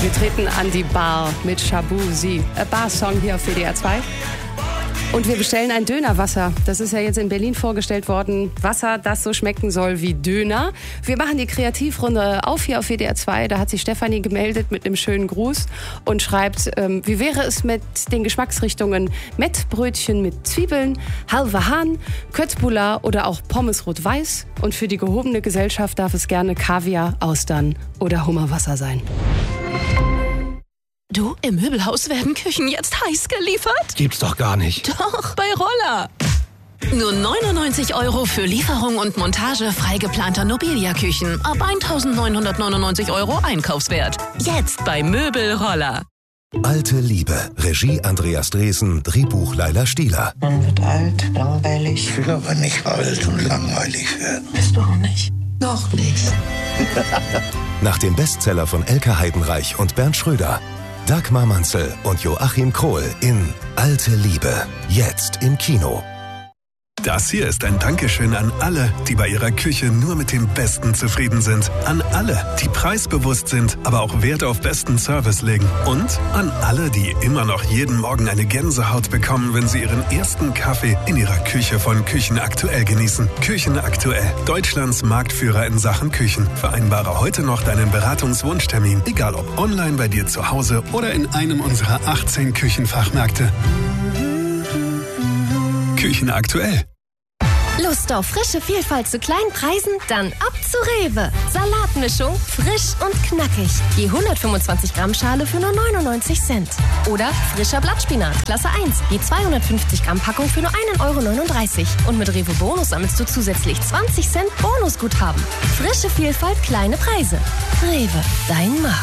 Wir treten an die Bar mit Shabuzi. Ein Bar-Song hier auf WDR 2. Und wir bestellen ein Dönerwasser. Das ist ja jetzt in Berlin vorgestellt worden. Wasser, das so schmecken soll wie Döner. Wir machen die Kreativrunde auf hier auf WDR 2. Da hat sich Stefanie gemeldet mit einem schönen Gruß und schreibt, wie wäre es mit den Geschmacksrichtungen Mettbrötchen mit Zwiebeln, halber Hahn, Köttbullar oder auch Pommes rot-weiß. Und für die gehobene Gesellschaft darf es gerne Kaviar, Austern oder Hummerwasser sein. Du, im Möbelhaus werden Küchen jetzt heiß geliefert? Gibt's doch gar nicht. Doch, bei Roller. Nur 99 € für Lieferung und Montage frei geplanter Nobilia-Küchen. Ab 1.999 € Einkaufswert. Jetzt bei Möbelroller. Alte Liebe. Regie Andreas Dresen, Drehbuch Laila Stieler. Man wird alt, langweilig. Ich will aber nicht alt und langweilig werden. Bist du auch nicht? Noch nicht. Nach dem Bestseller von Elke Heidenreich und Bernd Schröder. Dagmar Manzel und Joachim Krohl in Alte Liebe. Jetzt im Kino. Das hier ist ein Dankeschön an alle, die bei ihrer Küche nur mit dem Besten zufrieden sind. An alle, die preisbewusst sind, aber auch Wert auf besten Service legen. Und an alle, die immer noch jeden Morgen eine Gänsehaut bekommen, wenn sie ihren ersten Kaffee in ihrer Küche von Küchen Aktuell genießen. Küchen Aktuell, Deutschlands Marktführer in Sachen Küchen. Vereinbare heute noch deinen Beratungswunschtermin, egal ob online bei dir zu Hause oder in einem unserer 18 Küchenfachmärkte. Küchen Aktuell. Lust auf frische Vielfalt zu kleinen Preisen? Dann ab zu Rewe. Salatmischung, frisch und knackig. Je 125 Gramm Schale für nur 99 Cent. Oder frischer Blattspinat, Klasse 1. Je 250 Gramm Packung für nur 1,39 €. Und mit Rewe Bonus sammelst du zusätzlich 20 Cent Bonusguthaben. Frische Vielfalt, kleine Preise. Rewe, dein Markt.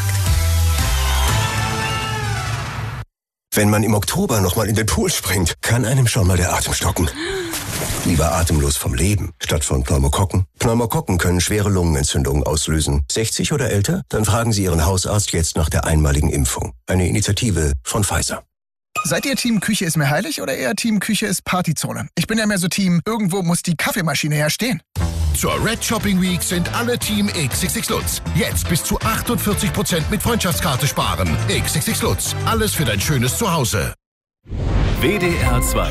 Wenn man im Oktober nochmal in den Pool springt, kann einem schon mal der Atem stocken. Lieber atemlos vom Leben, statt von Pneumokokken. Pneumokokken können schwere Lungenentzündungen auslösen. 60 oder älter? Dann fragen Sie Ihren Hausarzt jetzt nach der einmaligen Impfung. Eine Initiative von Pfizer. Seid ihr Team Küche ist mir heilig oder eher Team Küche ist Partyzone? Ich bin ja mehr so Team, irgendwo muss die Kaffeemaschine ja stehen. Zur Red Shopping Week sind alle Team XXX Lutz. Jetzt bis zu 48% mit Freundschaftskarte sparen. XXX Lutz. Alles für dein schönes Zuhause. WDR 2